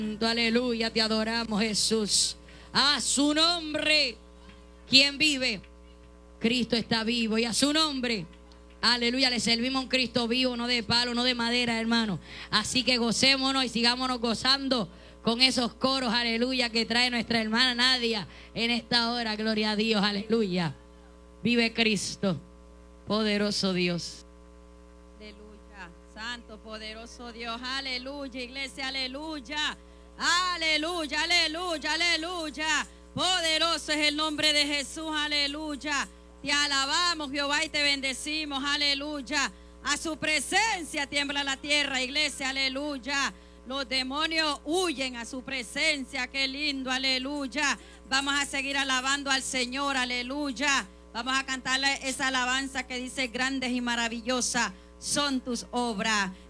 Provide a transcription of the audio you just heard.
Aleluya, te adoramos, Jesús. A su nombre, ¿quién vive? Cristo está vivo, y a su nombre, aleluya, le servimos a un Cristo vivo, no de palo, no de madera, hermano. Así que gocémonos y sigámonos gozando con esos coros, aleluya, que trae nuestra hermana Nadia en esta hora. Gloria a Dios, aleluya. Vive Cristo, poderoso Dios. Aleluya, santo, poderoso Dios, aleluya, iglesia, aleluya. Aleluya, aleluya, aleluya. Poderoso es el nombre de Jesús, aleluya. Te alabamos, Jehová, y te bendecimos, aleluya. A su presencia tiembla la tierra, iglesia, aleluya. Los demonios huyen a su presencia, qué lindo, aleluya. Vamos a seguir alabando al Señor, aleluya. Vamos a cantarle esa alabanza que dice: grandes y maravillosas son tus obras.